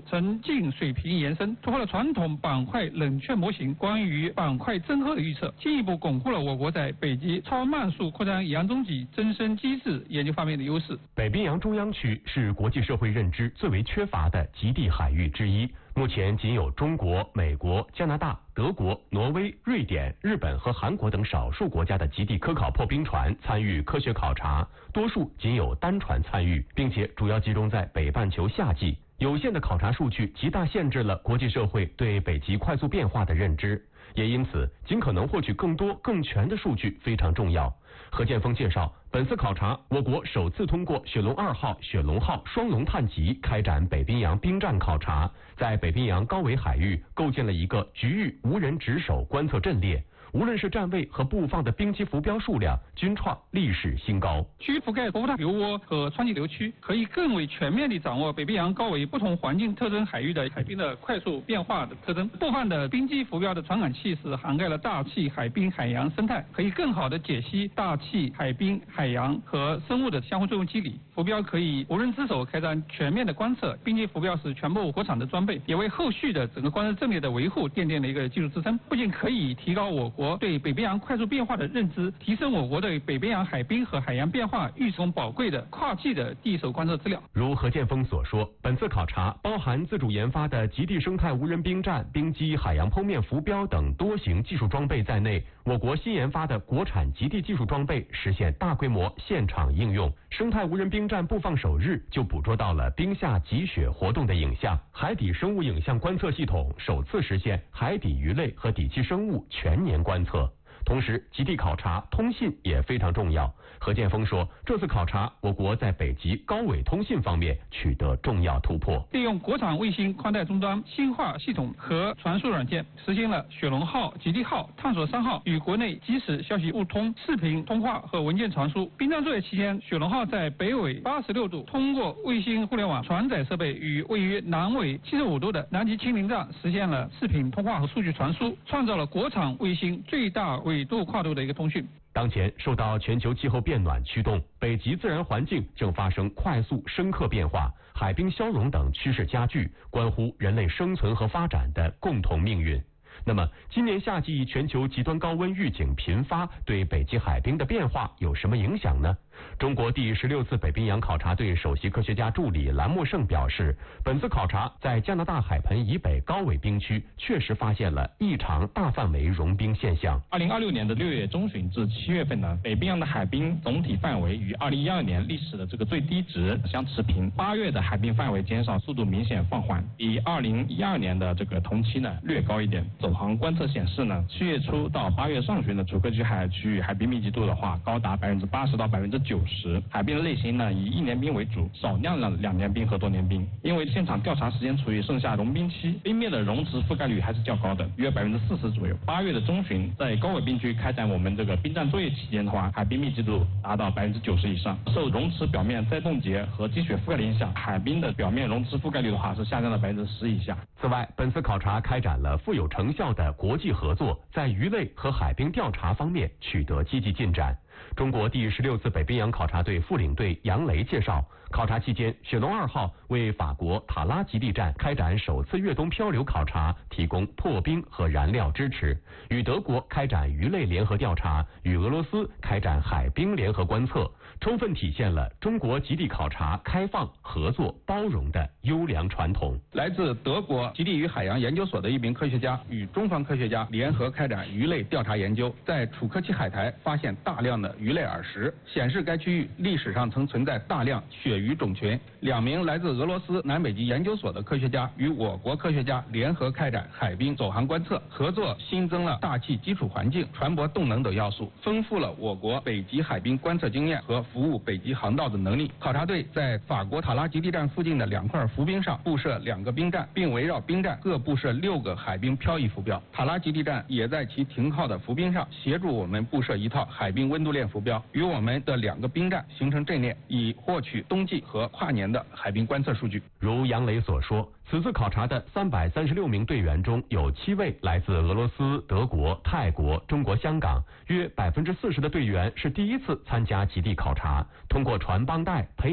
呈近水平延伸，突破了传统板块冷却模型关于板块增厚的预测，进一步巩固了我国在北极超慢速扩张洋中脊增生机制研究方面的优势。 北冰洋中央区是国际社会认知最为缺乏的极地海域之一，目前仅有中国、美国、加拿大、德国、挪威、瑞典、日本和韩国等少数国家的极地科考破冰船参与科学考察，多数仅有单船参与，并且主要集中在北半球夏季。有限的考察数据极大限制了国际社会对北极快速变化的认知，也因此尽可能获取更多更全的数据非常重要。何建锋介绍，本次考察，我国首次通过雪龙2号、雪龙号双龙探级开展北冰洋冰战考察，在北冰洋高纬海域构建了一个局域无人值守观测阵列。无论是站位和布放的冰基浮标数量均创历史新高。 区域覆盖伯福塔流涡和川崎流区，可以更为全面地掌握北冰洋高纬不同环境特征海域的海冰的快速变化的特征。布放的冰基浮标的传感器是涵盖了大气、海冰、海洋生态，可以更好地解析大气、海冰、海洋和生物的相互作用机理。浮标可以无人之手开展全面的观测，冰基浮标是全部国产的装备，也为后续的整个观测阵列的维护奠定了一个技术支撑。不仅可以提高我国对北冰洋快速变化的认知，提升我国对北冰洋海冰和海洋变化预存宝贵的跨季的地手观测资料。 如何建锋所说，本次考察包含自主研发的极地生态无人冰站、冰基、海洋剖面浮标等多型技术装备在内，我国新研发的国产极地技术装备实现大规模现场应用。生态无人冰站布放首日就捕捉到了冰下积雪活动的影像，海底生物影像观测系统首次实现海底鱼类和底栖生物全年观测。同时，极地考察通信也非常重要。何建锋说，这次考察，我国在北极高纬通信方面取得重要突破。 利用国产卫星宽带终端、信化系统和传输软件，实现了雪龙号、极地号、探索3号与国内即时消息互通、视频通话和文件传输。冰战作业期间，雪龙号在北纬86度通过卫星互联网传载设备与位于南纬75度的南极清零站实现了视频通话和数据传输，创造了国产卫星最大纬度跨度的一个通讯。 当前受到全球气候变暖驱动，北极自然环境正发生快速深刻变化，海冰消融等趋势加剧，关乎人类生存和发展的共同命运。那么，今年夏季全球极端高温预警频发，对北极海冰的变化有什么影响呢？中国第16次北冰洋考察队首席科学家助理蓝默胜表示，本次考察在加拿大海盆以北高纬冰区确实发现了异常大范围融冰现象。 2026年的6月中旬至7月份呢，北冰洋的海冰总体范围与2012年历史的这个最低值相持平。8月的海冰范围减少速度明显放缓，比2012年的这个同期呢略高一点。走航观测显示呢，7月初到8月上旬的楚科奇海区域海冰密集度的话，高达80%到90%。海冰的类型呢，以1年冰为主，少量的2年冰和多年冰。因为现场调查时间处于盛夏融冰期，冰面的溶池覆盖率还是较高的，约40%左右。8月的中旬，在高纬冰区开展我们这个冰战作业期间的话，海冰密集度达到90%以上。受溶池表面再冻结和积雪覆盖的影响，海冰的表面溶池覆盖率的话是下降到10%以下。 此外，本次考察开展了富有成效的国际合作，在鱼类和海冰调查方面取得积极进展。中国第16次北冰洋考察队副领队杨雷介绍，考察期间，雪龙2号为法国塔拉极地站开展首次越冬漂流考察提供破冰和燃料支持，与德国开展鱼类联合调查，与俄罗斯开展海冰联合观测，充分体现了中国极地考察开放、合作、包容的优良传统。 来自德国极地与海洋研究所的一名科学家与中方科学家联合开展鱼类调查研究，在楚科奇海苔发现大量的鱼类耳石，显示该区域历史上曾存在大量鳕鱼种群。2名来自俄罗斯南北极研究所的科学家与我国科学家联合开展海冰走航观测，合作新增了大气基础环境、船舶动能等要素，丰富了我国北极海冰观测经验和服务北极航道的能力。考察队在法国塔拉极地站附近的2块浮冰上布设2个冰站，并围绕冰站各布设6个海冰漂移浮标。塔拉极地站也在其停靠的浮冰上协助我们布设一套海冰温度链浮标，与我们的2个冰站形成阵列，以获取冬季和跨年的海冰观测数据。 如杨雷所说，此次考察的336名队员中有7位来自俄罗斯、德国、泰国、中国香港，约40%的队员是第一次参加极地考察，通过传帮带培